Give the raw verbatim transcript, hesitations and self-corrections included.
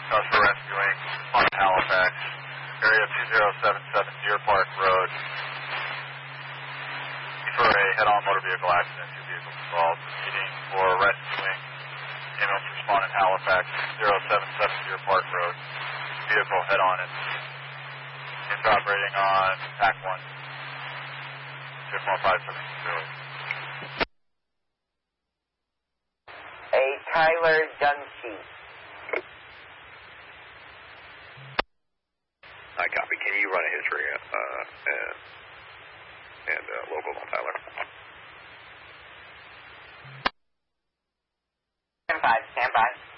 Cause for rescuing on Halifax, area two zero seven seven Deer Park Road. For a head-on motor vehicle accident, two vehicles involved. Proceeding for rescuing ambulance respond in Halifax, zero seven seven Deer Park Road. Vehicle head-on and it's operating on P A C one. six one five seven zero. A Tyler Dunshee. I copy. Can you run a history uh, and, and uh, local on Tyler? Stand by, stand by.